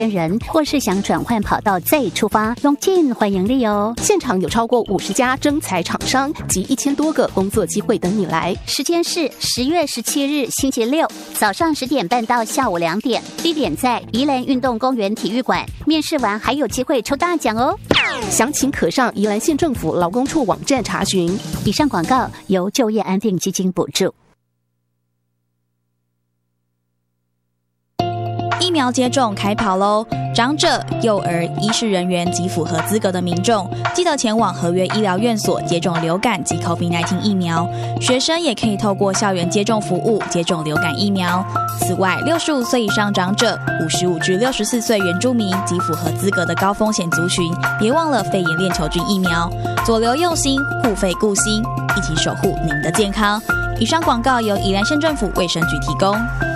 人，或是想转换跑道再出发，用尽欢迎力哦。 现场有超过50家征才厂商及1000多个工作机会等你来。 时间是10月17日星期六早上10点半到下午2点，地点在宜兰运动公园体育馆。面试完还有机会抽大奖哦。 详情可上宜兰县政府劳工处网站查询。 以上广告由就业安定基金补助。 疫苗接种开跑喽！长者、幼儿、医事人员及符合资格的民众，记得前往合约医疗院所接种流感及 COVID-19 疫苗。学生也可以透过校园接种服务接种流感疫苗。此外，65岁以上长者、55至64岁原住民及符合资格的高风险族群，别忘了肺炎链球菌疫苗。左流用心，护肺顾心，一起守护您的健康。以上广告由宜兰县政府卫生局提供。